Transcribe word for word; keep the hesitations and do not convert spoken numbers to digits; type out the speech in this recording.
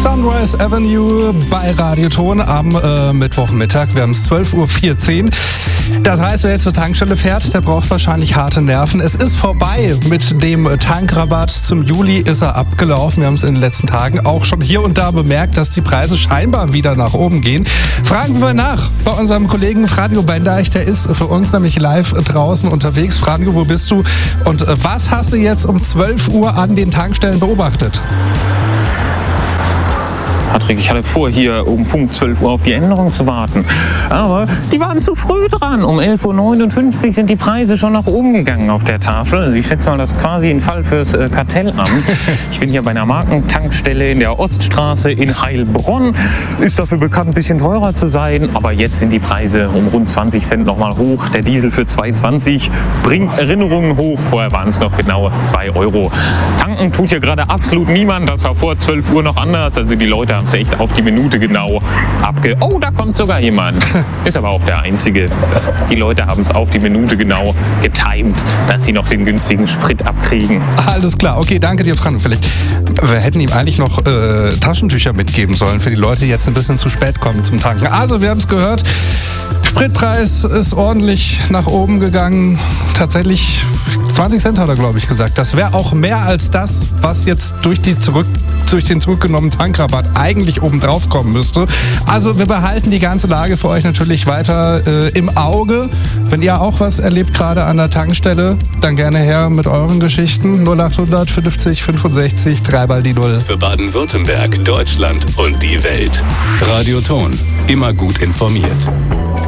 Sunrise Avenue bei Radioton am äh, Mittwochmittag. Wir haben es zwölf Uhr vierzehn. Das heißt, wer jetzt zur Tankstelle fährt, der braucht wahrscheinlich harte Nerven. Es ist vorbei mit dem Tankrabatt. Zum Juli ist er abgelaufen. Wir haben es in den letzten Tagen auch schon hier und da bemerkt, dass die Preise scheinbar wieder nach oben gehen. Fragen wir nach bei unserem Kollegen Franjo Bendeich. Der ist für uns nämlich live draußen unterwegs. Franjo, wo bist du? Und äh, was hast du jetzt um zwölf Uhr an den Tankstellen beobachtet? Patrick, ich hatte vor, hier um Punkt zwölf Uhr auf die Änderung zu warten. Aber die waren zu früh dran. Um elf Uhr neunundfünfzig sind die Preise schon nach oben gegangen auf der Tafel. Also ich schätze mal, das ist quasi ein Fall fürs äh, Kartellamt. Ich bin hier bei einer Markentankstelle in der Oststraße in Heilbronn. Ist dafür bekannt, ein bisschen teurer zu sein. Aber jetzt sind die Preise um rund zwanzig Cent nochmal hoch. Der Diesel für zwei zwanzig bringt Erinnerungen hoch. Vorher waren es noch genau zwei Euro. Tanken tut hier gerade absolut niemand. Das war vor zwölf Uhr noch anders. Also die Leute haben es echt auf die Minute genau abge... Oh, da kommt sogar jemand. Ist aber auch der Einzige. Die Leute haben es auf die Minute genau getimt, dass sie noch den günstigen Sprit abkriegen. Alles klar. Okay, danke dir, Franjo. Vielleicht, wir hätten ihm eigentlich noch äh, Taschentücher mitgeben sollen für die Leute, die jetzt ein bisschen zu spät kommen zum Tanken. Also, wir haben es gehört. Spritpreis ist ordentlich nach oben gegangen. Tatsächlich zwanzig Cent hat er, glaube ich, gesagt. Das wäre auch mehr als das, was jetzt durch, die zurück, durch den zurückgenommenen Tankrabatt eigentlich oben drauf kommen müsste. Also wir behalten die ganze Lage für euch natürlich weiter äh, im Auge. Wenn ihr auch was erlebt gerade an der Tankstelle, dann gerne her mit euren Geschichten. null achthundert fünfzig fünfundsechzig drei mal die null. Für Baden-Württemberg, Deutschland und die Welt. Radioton. Immer gut informiert.